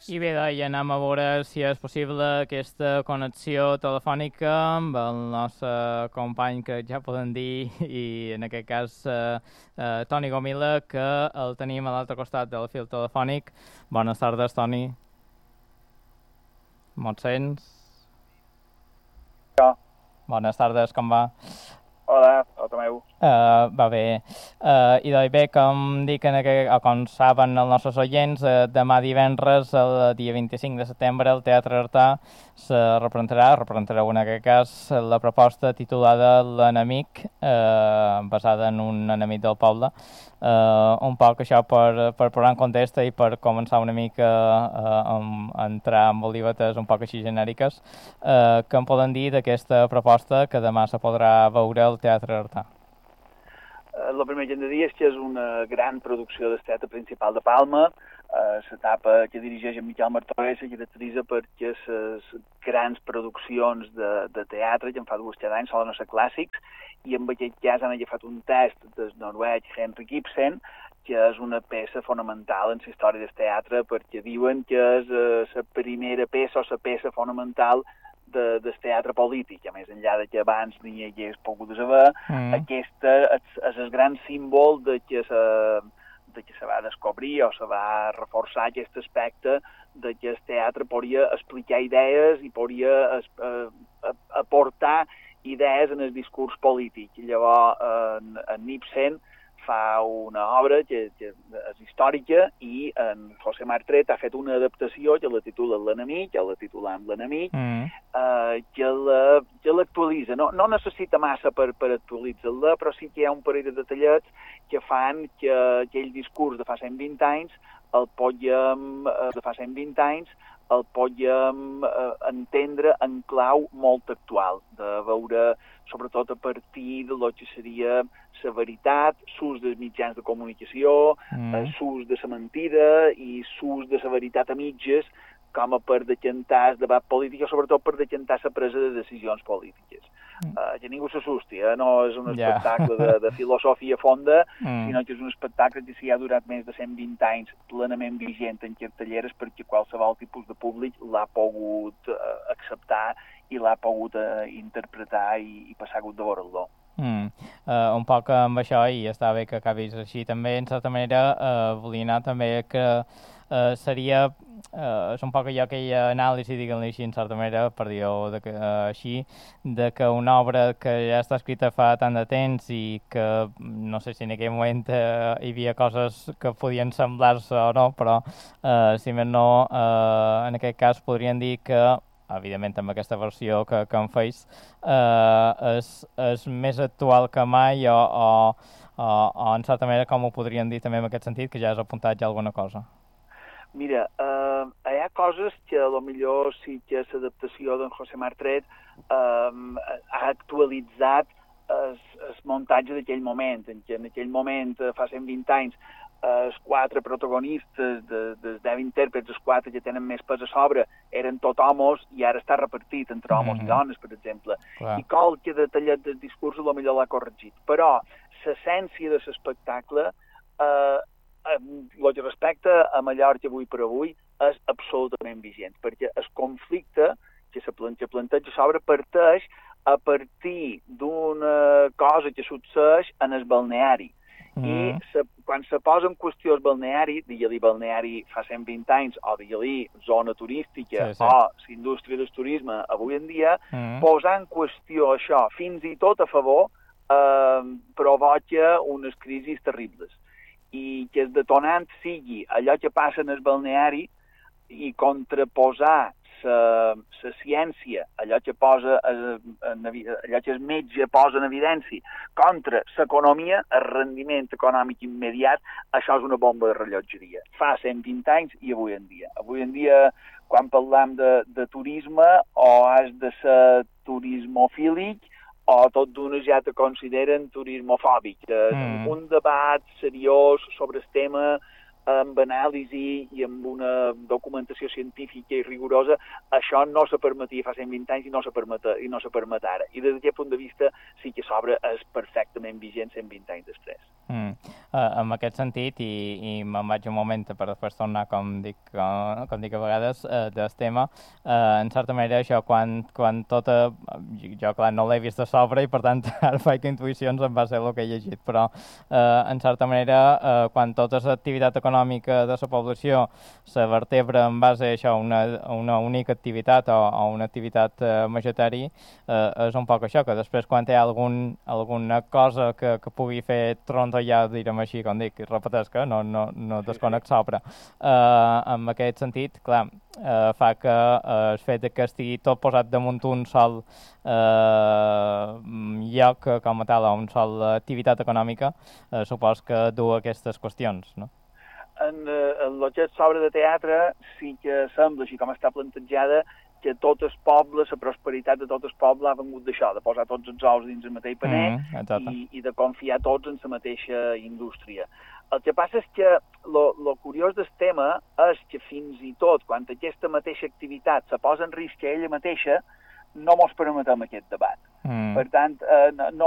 I bé, anem a veure si és possible aquesta connexió telefònica amb el nostre company que ja podem dir, i en aquest cas Toni Gomila, que el tenim a l'altre costat del fil telefònic. Bones tardes, Toni. Me'n sents? Ja. Bones tardes, com va? Hola, Tomeu. Va bé. I doncs bé, com dic, o com saben els nostres oients, demà divendres, el dia 25 de setembre, el Teatre Artà se representarà en aquest cas la proposta titulada L'enemic, basada en un enemic del poble. Un poc això per posar en context i per començar una mica a entrar en olivetes un poc així genèriques. Què em poden dir d'aquesta proposta que demà se podrà veure al Teatre Artà? El primer que hem de dir és que és una gran producció del Teatre Principal de Palma. L'etapa que dirigeix en Miquel Martorell se caracteritza perquè les grans produccions de teatre, que en fa 2 cada any, solen ser clàssics, i en aquest cas han agafat un test del noruec Henrik Ibsen, que és una peça fonamental en la història del teatre, perquè diuen que és la primera peça o la peça fonamental del teatre polític, a més enllà de que abans n'hi hagués pogut saber, aquesta és el gran símbol de que se va descobrir o se va reforçar aquest aspecte de que el teatre podria explicar idees i podria aportar idees en el discurs polític. I llavors, en Ibsen fa una obra que és històrica i en José Martret ha fet una adaptació que la titula L'enemic, que la titula amb l'enemic, que l'actualitza. No necessita massa per actualitzar-la, però sí que hi ha un parell de detallets que fan que aquell discurs de fa 120 anys el podíem entendre en clau molt actual, de veure sobretot a partir de lo que seria la veritat, l'ús dels mitjans de comunicació, l'ús de la mentida i l'ús de la veritat a mitges com a per decantar el debat polític o sobretot per decantar la presa de decisions polítiques. Que ningú s'assusti, no és un espectacle de filosofia fonda, sinó que és un espectacle que s'hi ha durat més de 120 anys plenament vigent en cartelleres perquè qualsevol tipus de públic l'ha pogut acceptar i l'ha pogut interpretar i passar a gust de veure-lo. Un poc amb això, i està bé que acabis així també, en certa manera volia anar també que seria és un poc allò aquella anàlisi, diguem-li així, en certa manera, per dir-ho així, de que una obra que ja està escrita fa tant de temps i que no sé si en aquell moment hi havia coses que podien semblar-se o no, però si més no, en aquest cas podríem dir que evidentment amb aquesta versió que em feis és més actual que mai o en certa manera com ho podríem dir també en aquest sentit, que ja has apuntat ja alguna cosa. Mira, hi ha coses que a lo millor sí que l'adaptació d'en José Martret ha actualitzat el muntatge d'aquell moment, en què en aquell moment, fa 120 anys, els 4 protagonistes dels 10 intèrprets, els 4 que tenen més pes a sobre, eren tot homes i ara està repartit entre homes i dones, per exemple. Clar. I qualque detallet del discurs potser l'ha corregit. Però l'essència de l'espectacle, el que respecta a Mallorca avui per avui, és absolutament vigent, perquè el conflicte que se planteja sobre parteix a partir d'una cosa que succeeix en el balneari. I quan se posa en qüestió el balneari, digue-li balneari fa 120 anys, o digue-li zona turística, o l'indústria del turisme avui en dia, posar en qüestió això, fins i tot a favor, provoca unes crisis terribles. I que el detonant sigui allò que passa en el balneari i contraposar la ciència, allò que el metge posa en evidència, contra l'economia, el rendiment econòmic immediat, això és una bomba de rellotgeria. Fa 120 anys i avui en dia. Avui en dia, quan parlam de turisme, o has de ser turismofílic, o tot d'unes ja te consideren turismofòbic. Un debat seriós sobre el tema amb anàlisi i amb una documentació científica i rigorosa, això no se permetia fa 120 anys i no se permet ara. I des d'aquest punt de vista sí que l'obra és perfectament vigent 120 anys després. En aquest sentit, i me'n vaig un moment per després tornar, com dic a vegades, del tema, en certa manera això, quan tota... Jo, clar, no l'he vist de sobre i per tant ara faig intuïcions en base a el que he llegit, però en certa manera quan tota l'activitat econòmica de la població se vertebra en base a això, una única activitat o una activitat majoritària, és un poc això, que després quan hi ha alguna cosa que pugui fer trontollar, direm així, com dic, repeteix que no desconec l'obra. En aquest sentit, clar, fa que el fet que estigui tot posat damunt un sol lloc com a tal, o una sola activitat econòmica, supos que du aquestes qüestions, no? En l'obra de teatre sí que sembla, així com està plantejada, que tot el poble, la prosperitat de tot el poble ha vengut d'això, de posar tots els ous dins el mateix paner i de confiar tots en la mateixa indústria. El que passa és que el curiós del tema és que fins i tot quan aquesta mateixa activitat se posa en risc a ella mateixa, no mos permetem aquest debat. Per tant, no